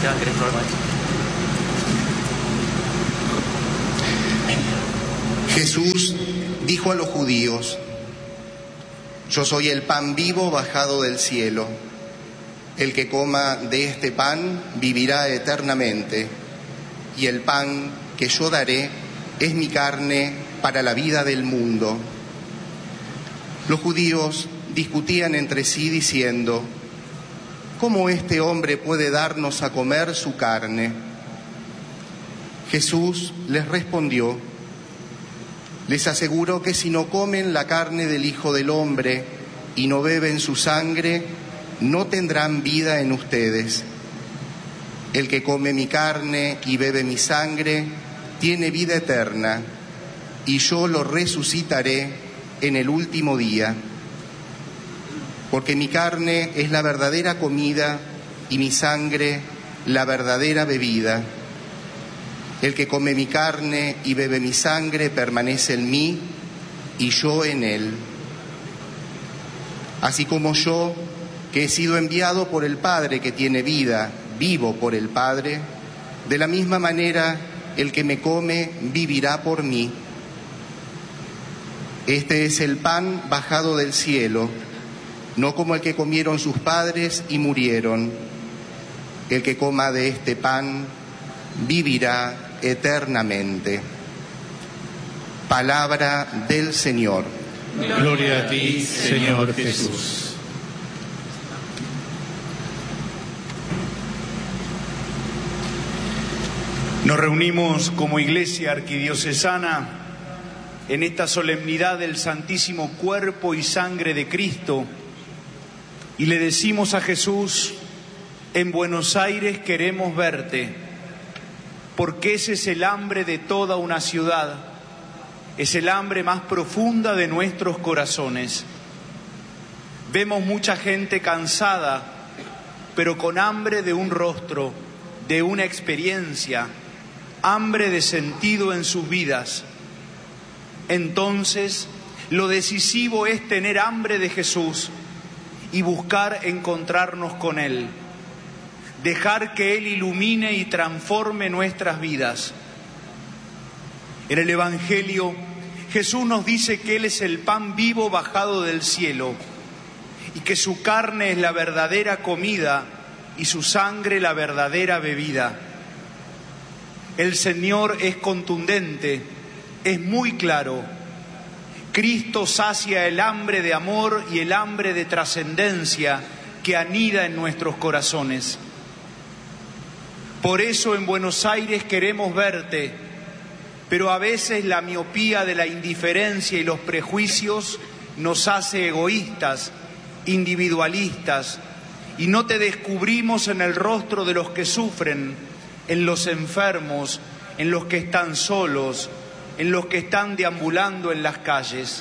Esteban, ¿querés probar esto? Jesús dijo a los judíos: yo soy el pan vivo bajado del cielo. El que coma de este pan vivirá eternamente, y el pan que yo daré es mi carne para la vida del mundo. Los judíos discutían entre sí diciendo: ¿cómo este hombre puede darnos a comer su carne? Jesús les respondió: les aseguro que si no comen la carne del Hijo del Hombre y no beben su sangre, no tendrán vida en ustedes. El que come mi carne y bebe mi sangre tiene vida eterna, y yo lo resucitaré en el último día. Porque mi carne es la verdadera comida y mi sangre la verdadera bebida. El que come mi carne y bebe mi sangre permanece en mí y yo en él. Así como yo, que he sido enviado por el Padre que tiene vida, vivo por el Padre, de la misma manera el que me come vivirá por mí. Este es el pan bajado del cielo, no como el que comieron sus padres y murieron. El que coma de este pan vivirá eternamente. Palabra del Señor. Gloria a ti, Señor Jesús. Nos reunimos como Iglesia Arquidiocesana en esta solemnidad del Santísimo Cuerpo y Sangre de Cristo y le decimos a Jesús: en Buenos Aires queremos verte, porque ese es el hambre de toda una ciudad, es el hambre más profunda de nuestros corazones. Vemos mucha gente cansada, pero con hambre de un rostro, de una experiencia, hambre de sentido en sus vidas. Entonces, lo decisivo es tener hambre de Jesús y buscar encontrarnos con Él. Dejar que Él ilumine y transforme nuestras vidas. En el Evangelio, Jesús nos dice que Él es el pan vivo bajado del cielo y que su carne es la verdadera comida y su sangre la verdadera bebida. El Señor es contundente, es muy claro. Cristo sacia el hambre de amor y el hambre de trascendencia que anida en nuestros corazones. Por eso en Buenos Aires queremos verte, pero a veces la miopía de la indiferencia y los prejuicios nos hace egoístas, individualistas, y no te descubrimos en el rostro de los que sufren, en los enfermos, en los que están solos, en los que están deambulando en las calles.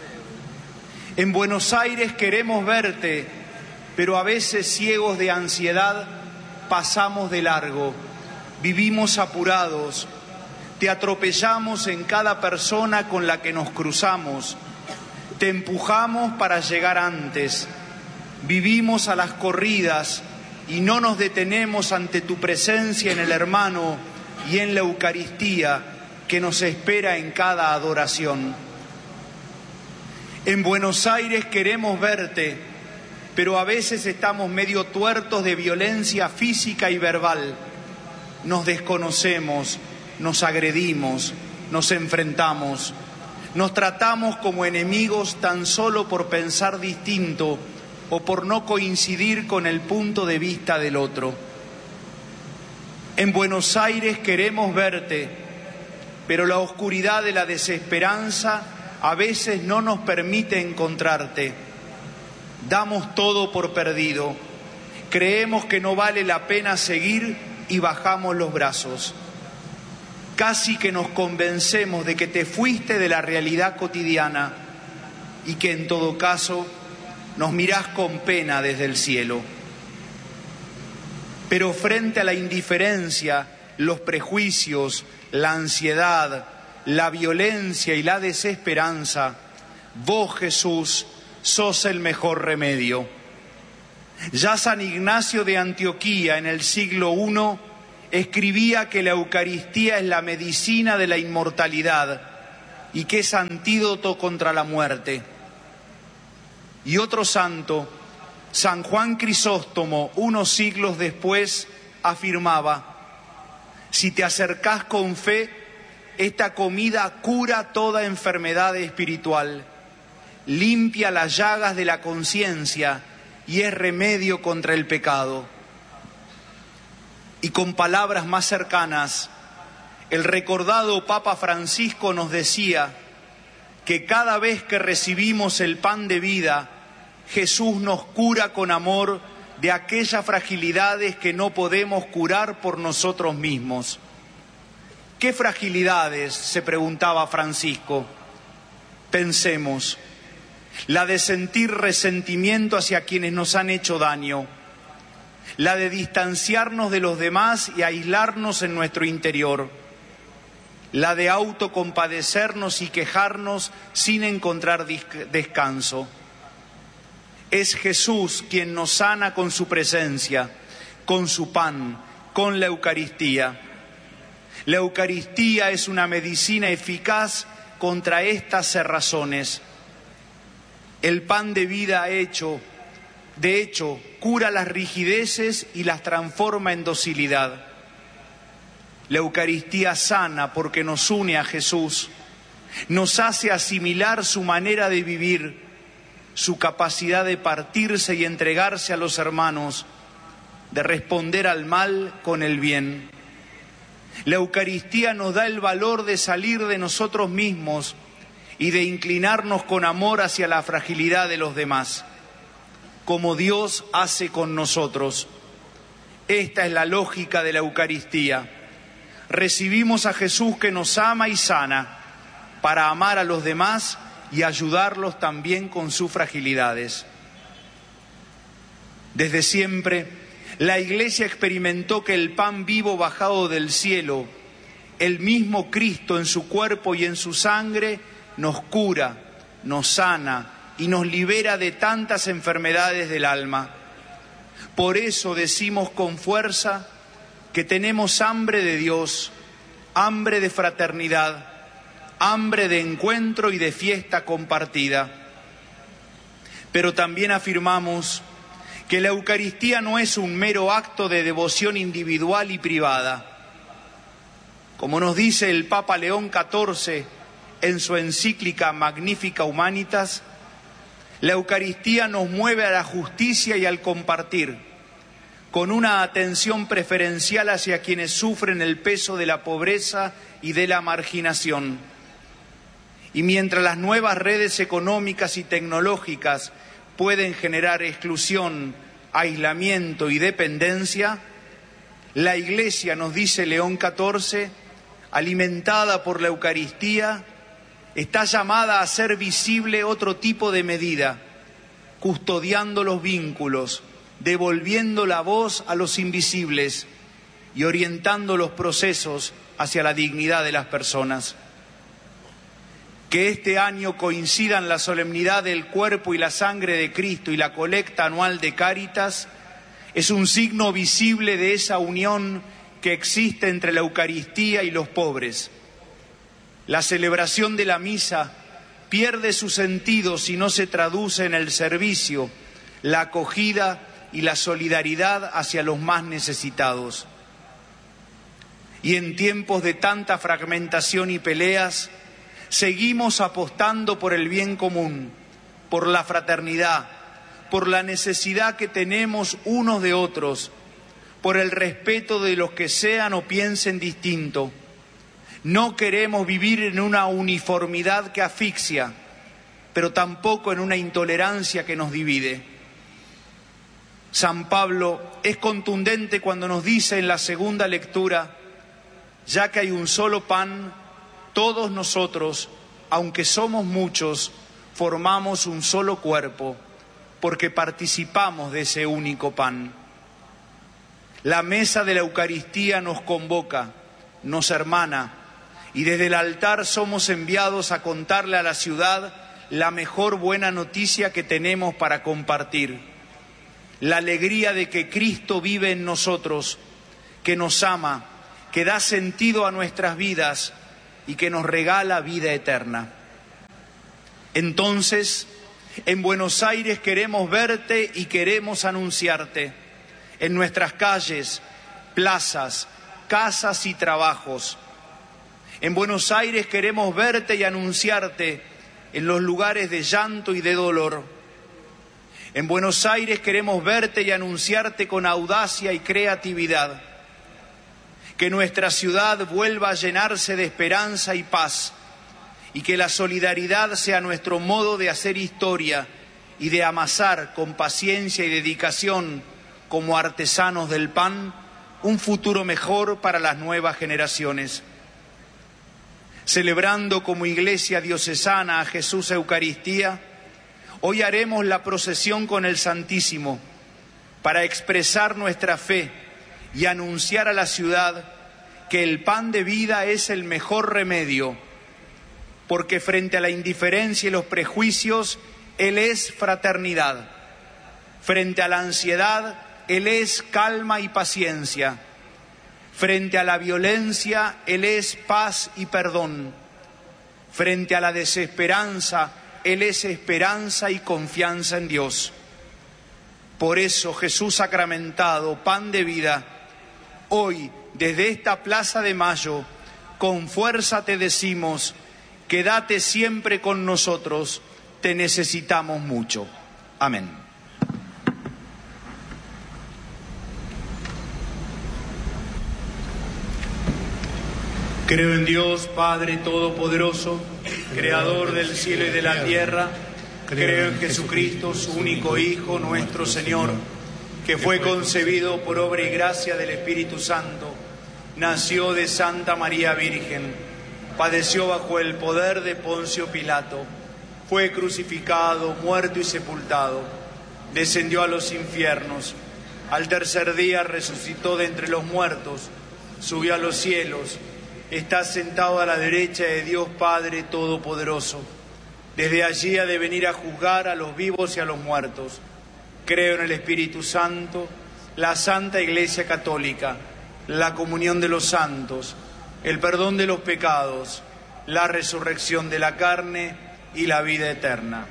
En Buenos Aires queremos verte, pero a veces ciegos de ansiedad pasamos de largo, vivimos apurados, te atropellamos en cada persona con la que nos cruzamos, te empujamos para llegar antes, vivimos a las corridas y no nos detenemos ante tu presencia en el hermano y en la Eucaristía que nos espera en cada adoración. En Buenos Aires queremos verte, pero a veces estamos medio tuertos de violencia física y verbal. Nos desconocemos, nos agredimos, nos enfrentamos, nos tratamos como enemigos tan solo por pensar distinto o por no coincidir con el punto de vista del otro. En Buenos Aires queremos verte, pero la oscuridad de la desesperanza a veces no nos permite encontrarte. Damos todo por perdido, creemos que no vale la pena seguir y bajamos los brazos. Casi que nos convencemos de que te fuiste de la realidad cotidiana y que en todo caso nos mirás con pena desde el cielo. Pero frente a la indiferencia, los prejuicios, la ansiedad, la violencia y la desesperanza, vos, Jesús, sos el mejor remedio. Ya San Ignacio de Antioquía en el siglo I escribía que la Eucaristía es la medicina de la inmortalidad y que es antídoto contra la muerte. Y otro santo, San Juan Crisóstomo, unos siglos después, afirmaba: si te acercás con fe, esta comida cura toda enfermedad espiritual, limpia las llagas de la conciencia y es remedio contra el pecado. Y con palabras más cercanas, el recordado Papa Francisco nos decía que cada vez que recibimos el pan de vida, Jesús nos cura con amor de aquellas fragilidades que no podemos curar por nosotros mismos. ¿Qué fragilidades?, se preguntaba Francisco. Pensemos: la de sentir resentimiento hacia quienes nos han hecho daño, la de distanciarnos de los demás y aislarnos en nuestro interior, la de autocompadecernos y quejarnos sin encontrar descanso. Es Jesús quien nos sana con su presencia, con su pan, con la Eucaristía. La Eucaristía es una medicina eficaz contra estas cerrazones. El pan de vida de hecho, cura las rigideces y las transforma en docilidad. La Eucaristía sana porque nos une a Jesús, nos hace asimilar su manera de vivir, su capacidad de partirse y entregarse a los hermanos, de responder al mal con el bien. La Eucaristía nos da el valor de salir de nosotros mismos y de inclinarnos con amor hacia la fragilidad de los demás, como Dios hace con nosotros. Esta es la lógica de la Eucaristía. Recibimos a Jesús que nos ama y sana para amar a los demás y ayudarlos también con sus fragilidades. Desde siempre, la Iglesia experimentó que el pan vivo bajado del cielo, el mismo Cristo en su cuerpo y en su sangre, nos cura, nos sana y nos libera de tantas enfermedades del alma. Por eso decimos con fuerza que tenemos hambre de Dios, hambre de fraternidad, hambre de encuentro y de fiesta compartida. Pero también afirmamos que la Eucaristía no es un mero acto de devoción individual y privada. Como nos dice el Papa León XIV en su encíclica Magnificat Humanitas, la Eucaristía nos mueve a la justicia y al compartir, con una atención preferencial hacia quienes sufren el peso de la pobreza y de la marginación. Y mientras las nuevas redes económicas y tecnológicas pueden generar exclusión, aislamiento y dependencia, la Iglesia, nos dice León XIV, alimentada por la Eucaristía, está llamada a hacer visible otro tipo de medida, custodiando los vínculos, devolviendo la voz a los invisibles y orientando los procesos hacia la dignidad de las personas. Que este año coincidan la solemnidad del cuerpo y la sangre de Cristo y la colecta anual de Cáritas es un signo visible de esa unión que existe entre la Eucaristía y los pobres. La celebración de la misa pierde su sentido si no se traduce en el servicio, la acogida y la solidaridad hacia los más necesitados. Y en tiempos de tanta fragmentación y peleas, seguimos apostando por el bien común, por la fraternidad, por la necesidad que tenemos unos de otros, por el respeto de los que sean o piensen distinto. No queremos vivir en una uniformidad que asfixia, pero tampoco en una intolerancia que nos divide. San Pablo es contundente cuando nos dice en la segunda lectura: ya que hay un solo pan, todos nosotros, aunque somos muchos, formamos un solo cuerpo, porque participamos de ese único pan. La mesa de la Eucaristía nos convoca, nos hermana, y desde el altar somos enviados a contarle a la ciudad la mejor buena noticia que tenemos para compartir. la alegría de que Cristo vive en nosotros, que nos ama, que da sentido a nuestras vidas y que nos regala vida eterna. Entonces, en Buenos Aires queremos verte y queremos anunciarte en nuestras calles, plazas, casas y trabajos. En Buenos Aires queremos verte y anunciarte en los lugares de llanto y de dolor. En Buenos Aires queremos verte y anunciarte con audacia y creatividad. Que nuestra ciudad vuelva a llenarse de esperanza y paz, y que la solidaridad sea nuestro modo de hacer historia y de amasar con paciencia y dedicación, como artesanos del pan, un futuro mejor para las nuevas generaciones. Celebrando como Iglesia diocesana a Jesús Eucaristía, hoy haremos la procesión con el Santísimo para expresar nuestra fe y anunciar a la ciudad que el pan de vida es el mejor remedio, porque frente a la indiferencia y los prejuicios, Él es fraternidad. Frente a la ansiedad, Él es calma y paciencia. Frente a la violencia, Él es paz y perdón. Frente a la desesperanza, Él es esperanza y confianza en Dios. Por eso, Jesús sacramentado, pan de vida, hoy, desde esta Plaza de Mayo, con fuerza te decimos: quédate siempre con nosotros, te necesitamos mucho. Amén. Creo en Dios, Padre Todopoderoso, Creador del cielo y de la tierra. Creo en Jesucristo, su único Hijo, nuestro Señor, que fue concebido por obra y gracia del Espíritu Santo, nació de Santa María Virgen, padeció bajo el poder de Poncio Pilato, fue crucificado, muerto y sepultado, descendió a los infiernos, al tercer día resucitó de entre los muertos, subió a los cielos, está sentado a la derecha de Dios Padre Todopoderoso. Desde allí ha de venir a juzgar a los vivos y a los muertos. Creo en el Espíritu Santo, la Santa Iglesia Católica, la comunión de los santos, el perdón de los pecados, la resurrección de la carne y la vida eterna.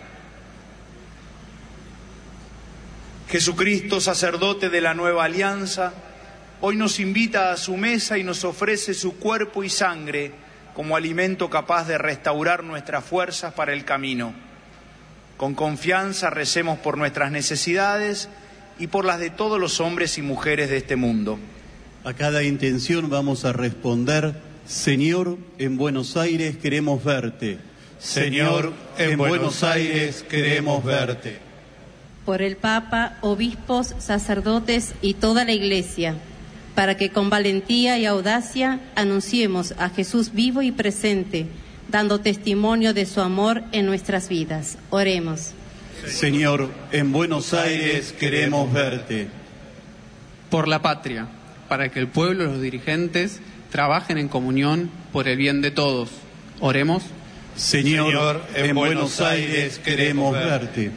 Jesucristo, sacerdote de la nueva alianza, hoy nos invita a su mesa y nos ofrece su cuerpo y sangre como alimento capaz de restaurar nuestras fuerzas para el camino. Con confianza recemos por nuestras necesidades y por las de todos los hombres y mujeres de este mundo. A cada intención vamos a responder: Señor, en Buenos Aires queremos verte. Señor, en Buenos Aires queremos verte. Por el Papa, obispos, sacerdotes y toda la Iglesia, para que con valentía y audacia anunciemos a Jesús vivo y presente, dando testimonio de su amor en nuestras vidas. Oremos. Señor, en Buenos Aires queremos verte. Por la patria, para que el pueblo y los dirigentes trabajen en comunión por el bien de todos. Oremos. Señor, en Buenos Aires queremos verte.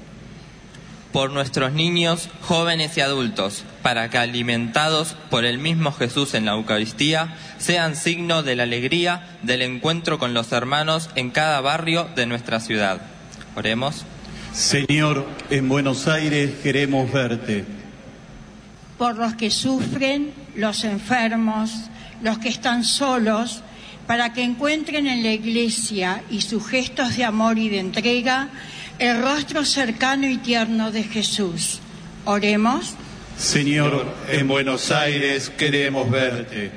Por nuestros niños, jóvenes y adultos, para que alimentados por el mismo Jesús en la Eucaristía, sean signo de la alegría del encuentro con los hermanos en cada barrio de nuestra ciudad. Oremos. Señor, en Buenos Aires queremos verte. Por los que sufren, los enfermos, los que están solos, para que encuentren en la Iglesia y sus gestos de amor y de entrega el rostro cercano y tierno de Jesús. Oremos. Señor, en Buenos Aires queremos verte.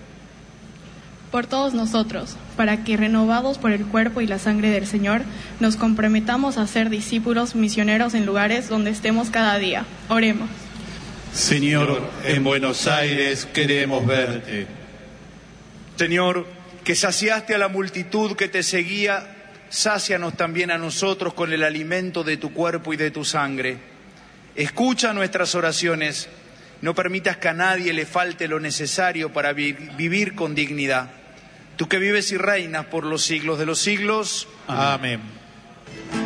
Por todos nosotros, para que renovados por el cuerpo y la sangre del Señor, nos comprometamos a ser discípulos misioneros en lugares donde estemos cada día. Oremos. Señor, en Buenos Aires queremos verte. Señor, que saciaste a la multitud que te seguía, sácianos también a nosotros con el alimento de tu cuerpo y de tu sangre. Escucha nuestras oraciones, no permitas que a nadie le falte lo necesario para vivir con dignidad. Tú que vives y reinas por los siglos de los siglos. Amén.